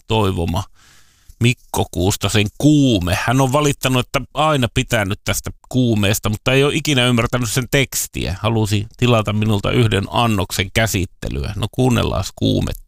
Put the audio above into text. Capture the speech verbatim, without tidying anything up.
toivoma Mikko Kuustosen Kuume. Hän on valittanut, että aina pitänyt tästä kuumeesta, mutta ei ole ikinä ymmärtänyt sen tekstiä. Halusi tilata minulta yhden annoksen käsittelyä. No kuunnellaan Kuumetta.